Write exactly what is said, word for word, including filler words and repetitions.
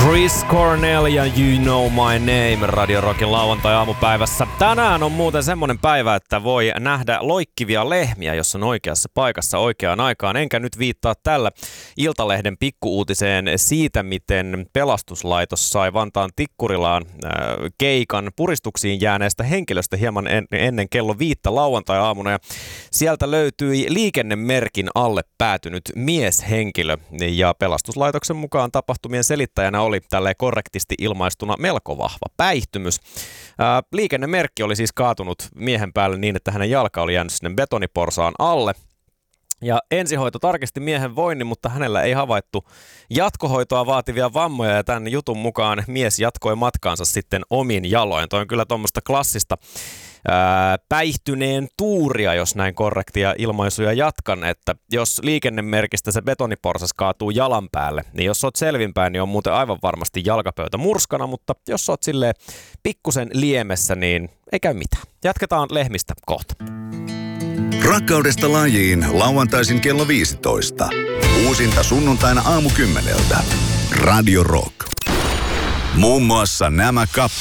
Chris Cornell ja You Know My Name Radio Rockin lauantai-aamupäivässä. Tänään on muuten semmonen päivä, että voi nähdä loikkivia lehmiä, jos on oikeassa paikassa oikeaan aikaan. Enkä nyt viittaa tällä Iltalehden pikkuuutiseen siitä, miten pelastuslaitos sai Vantaan Tikkurilaan äh, keikan puristuksiin jääneestä henkilöstä hieman en, ennen kello viittä lauantai-aamuna. Ja sieltä löytyi liikennemerkin alle päätynyt mieshenkilö ja pelastuslaitoksen mukaan tapahtumien selittäjänä oli tälleen korrektisti ilmaistuna melko vahva päihtymys. Ää, liikennemerkki oli siis kaatunut miehen päälle niin, että hänen jalka oli jäänyt sinne betoniporsaan alle. Ja ensihoito tarkisti miehen voinnin, mutta hänellä ei havaittu jatkohoitoa vaativia vammoja ja tämän jutun mukaan mies jatkoi matkaansa sitten omin jaloin. Toi on kyllä tuommoista klassista ää, päihtyneen tuuria, jos näin korrektia ilmaisuja jatkan, että jos liikennemerkistä se betoniporsas kaatuu jalan päälle, niin jos oot selvinpäin, niin on muuten aivan varmasti jalkapöytä murskana, mutta jos oot silleen pikkusen liemessä, niin ei käy mitään. Jatketaan lehmistä kohta. Rakkaudesta lajiin lauantaisin kello viisitoista. Uusinta sunnuntaina aamukymmeneltä. Radio Rock. Muun muassa nämä kappaleet.